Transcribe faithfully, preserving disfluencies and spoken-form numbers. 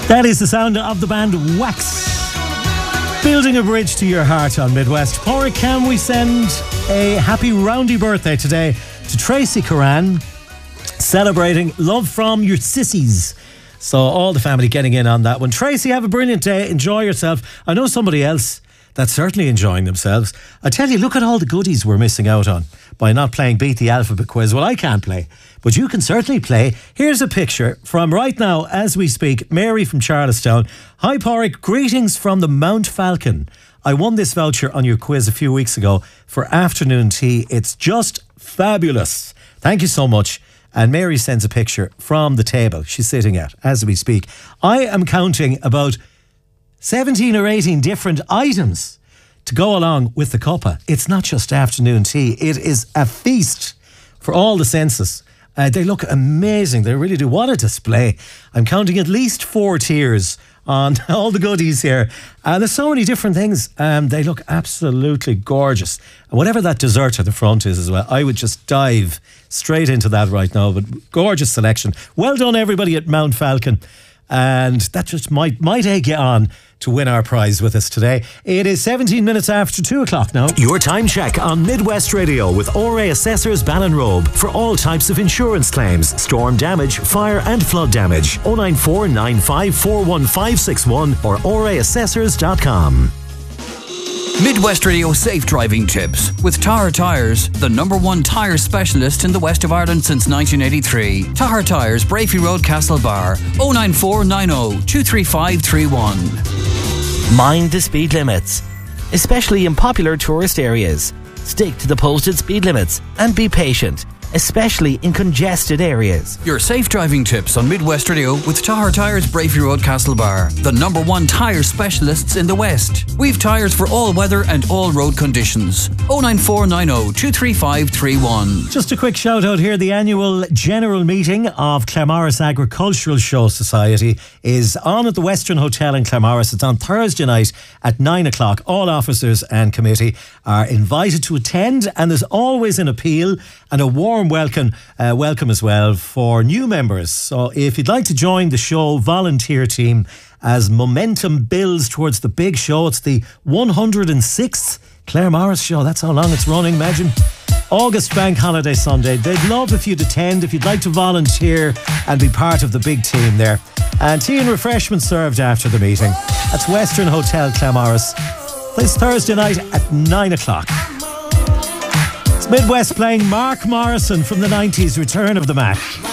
That is the sound of the band Wax, building a bridge to your heart on Midwest. Porrick, can we send a happy roundy birthday today to Tracy Curran, celebrating love from your sissies. So all the family getting in on that one. Tracy, have a brilliant day. Enjoy yourself. I know somebody else that's certainly enjoying themselves. I tell you, look at all the goodies we're missing out on by not playing Beat the Alphabet Quiz. Well, I can't play, but you can certainly play. Here's a picture from right now as we speak. Mary from Charlestown. Hi, Porrick. Greetings from the Mount Falcon. I won this voucher on your quiz a few weeks ago for afternoon tea. It's just fabulous. Thank you so much. And Mary sends a picture from the table she's sitting at as we speak. I am counting about seventeen or eighteen different items to go along with the cuppa. It's not just afternoon tea. It is a feast for all the senses. Uh, they look amazing. They really do. What a display. I'm counting at least four tiers on all the goodies here. Uh, there's so many different things. Um, they look absolutely gorgeous. And whatever that dessert at the front is as well, I would just dive straight into that right now. But gorgeous selection. Well done, everybody at Mount Falcon. And that just might might egg you on to win our prize with us today. It is seventeen minutes after two o'clock now. Your time check on Midwest Radio with O R A Assessors Ballinrobe for all types of insurance claims, storm damage, fire and flood damage. oh nine four nine five four one five six one or O R A assessors dot com. Midwest Radio Safe Driving Tips with Tahar Tyres, the number one tyre specialist in the west of Ireland since nineteen eighty-three. Tahar Tyres, Brafey Road, Castlebar. oh nine four nine oh two three five three one. Mind the speed limits, especially in popular tourist areas. Stick to the posted speed limits and be patient, especially in congested areas. Your safe driving tips on Midwest Radio with Tahar Tyres, Brafey Road, Castlebar, the number one tyre specialists in the West. We've tyres for all weather and all road conditions. oh nine four nine oh two three five three one. Just a quick shout out here. The annual general meeting of Claremorris Agricultural Show Society is on at the Western Hotel in Claremorris. It's on Thursday night at nine o'clock. All officers and committee are invited to attend, and there's always an appeal and a warm welcome uh, welcome as well for new members. So if you'd like to join the show volunteer team as momentum builds towards the big show, it's the one hundred sixth Claremorris show. That's how long it's running, imagine. August Bank Holiday Sunday. They'd love if you'd attend, if you'd like to volunteer and be part of the big team there. And tea and refreshments served after the meeting. That's Western Hotel Claremorris. This Thursday night at nine o'clock. It's Midwest playing Mark Morrison from the nineties, Return of the Mac.